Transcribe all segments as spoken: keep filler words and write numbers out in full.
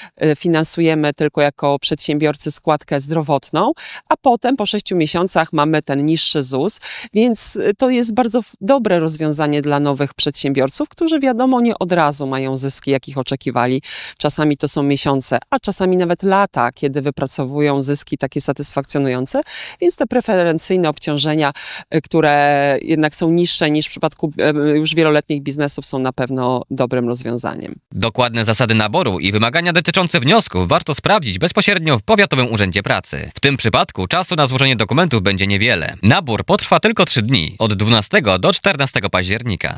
finansujemy tylko jako przedsiębiorcy składkę zdrowotną, a potem po sześciu miesiącach mamy ten niższy ZUS, więc to jest bardzo dobre rozwiązanie dla nowych przedsiębiorców, którzy wiadomo nie od razu mają zyski, jakich oczekiwali. Czasami to są miesiące, a czasami nawet lata, kiedy wypracowują zyski takie satysfakcjonujące, więc te preferencyjne obciążenia, które jednak są niższe niż w przypadku już wieloletnich biznesów, są na pewno dobrym rozwiązaniem. Dokładne zasady naboru i wymagania dotyczące wniosków warto sprawdzić bezpośrednio w Powiatowym Urzędzie Pracy. W tym przypadku czasu na złożenie dokumentów będzie niewiele. Nabór potrwa tylko trzy dni, od dwunastego do czternastego października.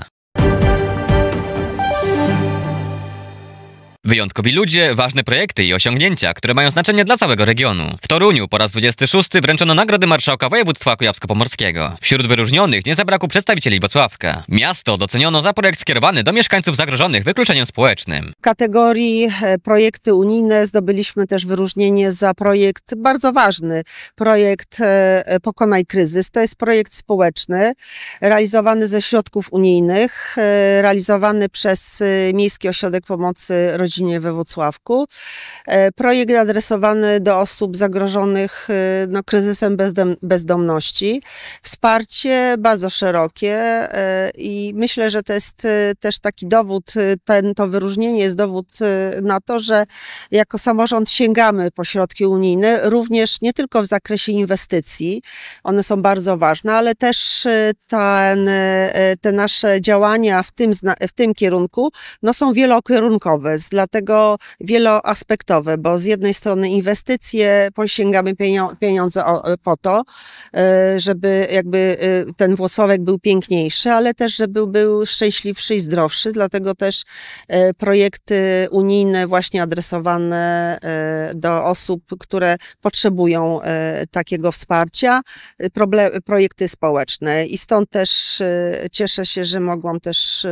Wyjątkowi ludzie, ważne projekty i osiągnięcia, które mają znaczenie dla całego regionu. W Toruniu po raz dwudziesty szósty wręczono nagrody Marszałka Województwa Kujawsko-Pomorskiego. Wśród wyróżnionych nie zabrakło przedstawicieli Włocławka. Miasto doceniono za projekt skierowany do mieszkańców zagrożonych wykluczeniem społecznym. W kategorii projekty unijne zdobyliśmy też wyróżnienie za projekt bardzo ważny. Projekt Pokonaj kryzys. To jest projekt społeczny, realizowany ze środków unijnych, realizowany przez Miejski Ośrodek Pomocy Rodzinie we Włocławku. Projekt adresowany do osób zagrożonych no, kryzysem bezdom, bezdomności. Wsparcie bardzo szerokie i myślę, że to jest też taki dowód, ten, to wyróżnienie jest dowód na to, że jako samorząd sięgamy po środki unijne, również nie tylko w zakresie inwestycji, one są bardzo ważne, ale też ten, te nasze działania w tym, w tym kierunku no, są wielokierunkowe. Dlatego wieloaspektowe, bo z jednej strony inwestycje, sięgamy pieniądze po to, żeby jakby ten Włocławek był piękniejszy, ale też, żeby był szczęśliwszy i zdrowszy, dlatego też projekty unijne właśnie adresowane do osób, które potrzebują takiego wsparcia, projekty społeczne i stąd też cieszę się, że mogłam też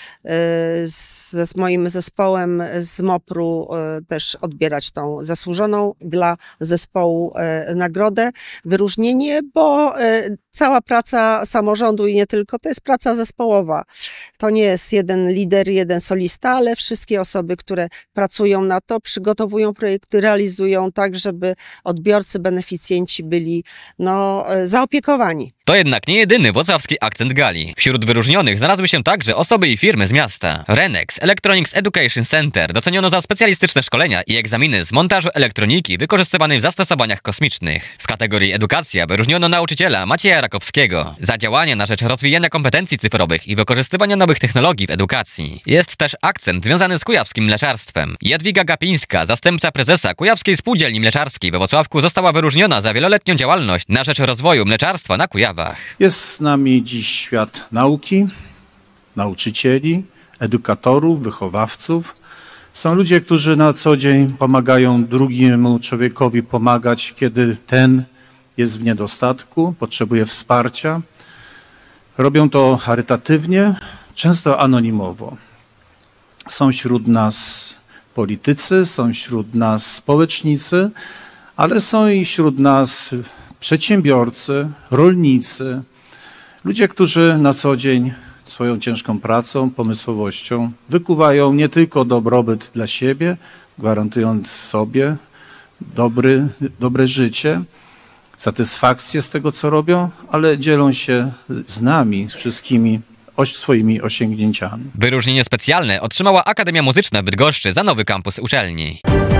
ze z moim zespołem z MOPR-u też odbierać tą zasłużoną dla zespołu nagrodę, wyróżnienie, bo cała praca samorządu i nie tylko, to jest praca zespołowa. To nie jest jeden lider, jeden solista, ale wszystkie osoby, które pracują na to, przygotowują projekty, realizują tak, żeby odbiorcy, beneficjenci byli no, zaopiekowani. To jednak nie jedyny włocławski akcent gali. Wśród wyróżnionych znalazły się także osoby i firmy z miasta. Renex Electronics Education Center doceniono za specjalistyczne szkolenia i egzaminy z montażu elektroniki wykorzystywanej w zastosowaniach kosmicznych. W kategorii edukacja wyróżniono nauczyciela Macieja Rakowskiego za działania na rzecz rozwijania kompetencji cyfrowych i wykorzystywania nowych technologii w edukacji. Jest też akcent związany z kujawskim mleczarstwem. Jadwiga Gapińska, zastępca prezesa Kujawskiej Spółdzielni Mleczarskiej we Włocławku, została wyróżniona za wieloletnią działalność na rzecz rozwoju mleczarstwa na Kujawach. Jest z nami dziś świat nauki, nauczycieli, edukatorów, wychowawców. Są ludzie, którzy na co dzień pomagają drugiemu człowiekowi pomagać, kiedy ten jest w niedostatku, potrzebuje wsparcia. Robią to charytatywnie, często anonimowo. Są wśród nas politycy, są wśród nas społecznicy, ale są i wśród nas przedsiębiorcy, rolnicy, ludzie, którzy na co dzień swoją ciężką pracą, pomysłowością wykuwają nie tylko dobrobyt dla siebie, gwarantując sobie dobry, dobre życie, satysfakcję z tego, co robią, ale dzielą się z nami, z wszystkimi swoimi osiągnięciami. Wyróżnienie specjalne otrzymała Akademia Muzyczna w Bydgoszczy za nowy kampus uczelni.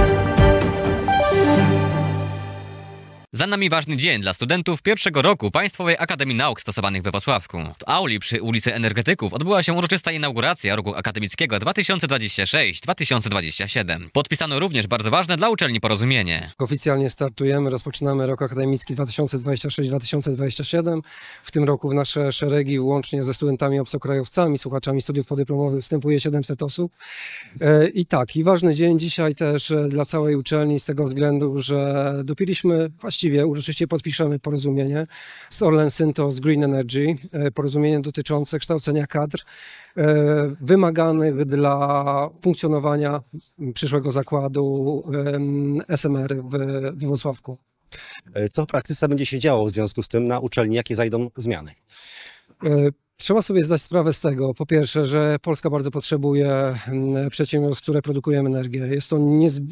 Za nami ważny dzień dla studentów pierwszego roku Państwowej Akademii Nauk Stosowanych we Włocławku. W auli przy ulicy Energetyków odbyła się uroczysta inauguracja roku akademickiego dwa tysiące dwudziestego szóstego dwa tysiące dwudziestego siódmego. Podpisano również bardzo ważne dla uczelni porozumienie. Oficjalnie startujemy, rozpoczynamy rok akademicki dwa tysiące dwudziesty szósty dwa tysiące dwudziesty siódmy. W tym roku w nasze szeregi łącznie ze studentami obcokrajowcami, słuchaczami studiów podyplomowych wstępuje siedemset osób. I tak, i ważny dzień dzisiaj też dla całej uczelni z tego względu, że dopiliśmy właściwie uroczyście podpiszemy porozumienie z Orlen Synthos Green Energy, porozumienie dotyczące kształcenia kadr wymaganych dla funkcjonowania przyszłego zakładu S M R we Włocławku. Co w praktyce będzie się działo w związku z tym na uczelni? Jakie zajdą zmiany? Trzeba sobie zdać sprawę z tego, po pierwsze, że Polska bardzo potrzebuje przedsiębiorstw, które produkują energię. Jest to